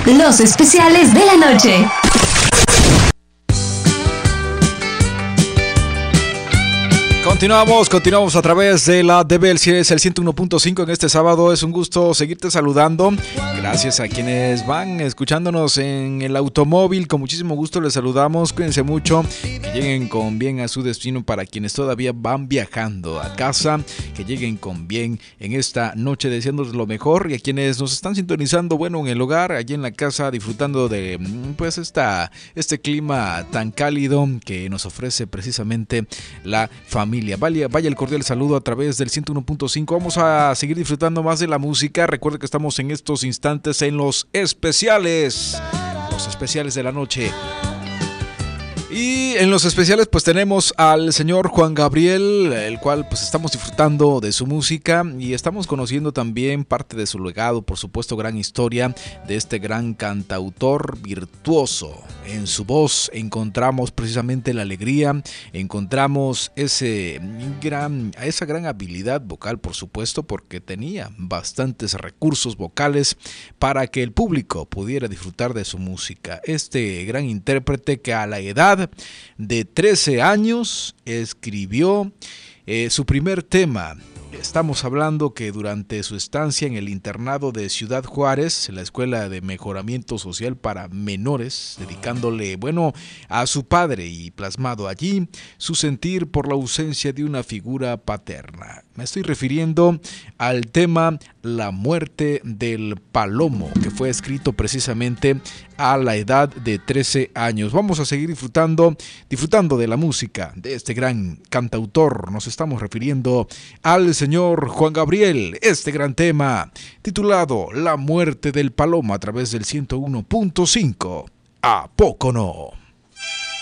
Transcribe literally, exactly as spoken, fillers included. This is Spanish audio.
los especiales de la noche. Continuamos, continuamos a través de la D B, el es el ciento uno punto cinco en este sábado. Es un gusto seguirte saludando. Gracias a quienes van escuchándonos en el automóvil. Con muchísimo gusto les saludamos. Cuídense mucho. Que lleguen con bien a su destino. Para quienes todavía van viajando a casa, que lleguen con bien en esta noche, deseándoles lo mejor. Y a quienes nos están sintonizando, bueno, en el hogar, allí en la casa, disfrutando de pues esta, este clima tan cálido que nos ofrece precisamente la familia. Vaya, vaya el cordial saludo a través del ciento uno punto cinco. Vamos a seguir disfrutando más de la música. Recuerda que estamos en estos instantes en los especiales. Los especiales de la noche. Y en los especiales pues tenemos al señor Juan Gabriel, el cual pues estamos disfrutando de su música y estamos conociendo también parte de su legado, por supuesto, gran historia de este gran cantautor virtuoso. En su voz encontramos precisamente la alegría, encontramos ese gran, esa gran habilidad vocal, por supuesto, porque tenía bastantes recursos vocales para que el público pudiera disfrutar de su música. Este gran intérprete que a la edad de trece años escribió eh, su primer tema. Estamos hablando que durante su estancia en el internado de Ciudad Juárez, la Escuela de Mejoramiento Social para Menores, dedicándole, bueno, a su padre y plasmado allí su sentir por la ausencia de una figura paterna. Me estoy refiriendo al tema La muerte del palomo, que fue escrito precisamente a la edad de trece años. Vamos a seguir disfrutando, disfrutando de la música de este gran cantautor. Nos estamos refiriendo al señor Juan Gabriel. Este gran tema titulado La muerte del palomo a través del ciento uno punto cinco. ¿A poco no?